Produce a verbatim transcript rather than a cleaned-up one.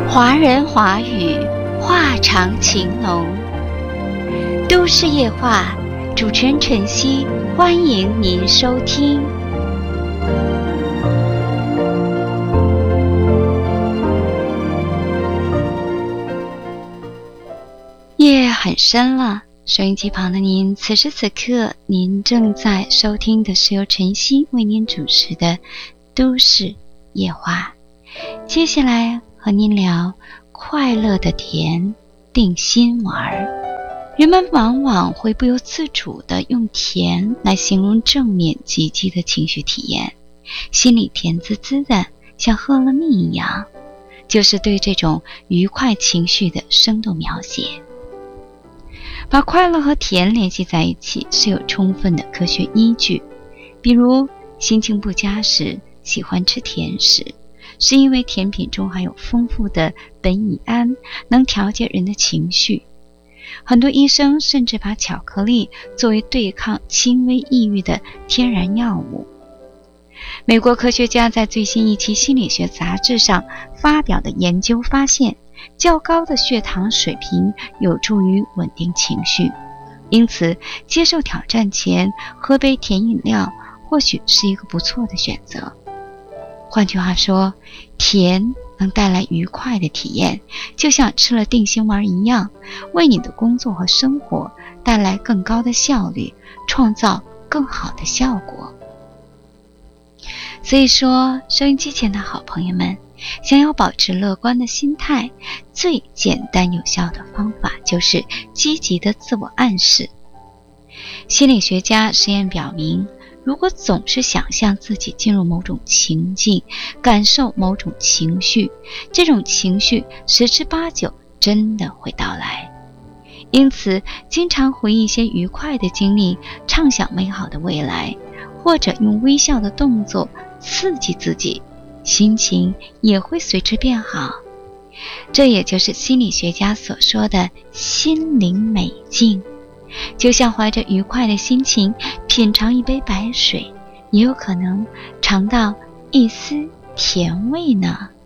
华人华语，话长情浓。都市夜话，主持人晨曦，欢迎您收听。夜很深了，收音机旁的您，此时此刻您正在收听的是由晨曦为您主持的都市夜话。接下来和您聊快乐的甜定心丸。人们往往会不由自主地用甜来形容正面积极的情绪体验，心里甜滋滋的，像喝了蜜一样，就是对这种愉快情绪的生动描写。把快乐和甜联系在一起是有充分的科学依据，比如心情不佳时喜欢吃甜食，是因为甜品中含有丰富的苯乙胺，能调节人的情绪。很多医生甚至把巧克力作为对抗轻微抑郁的天然药物。美国科学家在最新一期心理学杂志上发表的研究发现，较高的血糖水平有助于稳定情绪，因此接受挑战前喝杯甜饮料或许是一个不错的选择。换句话说，甜能带来愉快的体验，就像吃了定心丸一样，为你的工作和生活带来更高的效率，创造更好的效果。所以说，收音机前的好朋友们，想要保持乐观的心态，最简单有效的方法就是积极的自我暗示。心理学家实验表明，如果总是想象自己进入某种情境，感受某种情绪，这种情绪十之八九真的会到来。因此，经常回忆一些愉快的经历，畅想美好的未来，或者用微笑的动作刺激自己，心情也会随之变好。这也就是心理学家所说的心灵美境。就像怀着愉快的心情品尝一杯白水，也有可能尝到一丝甜味呢。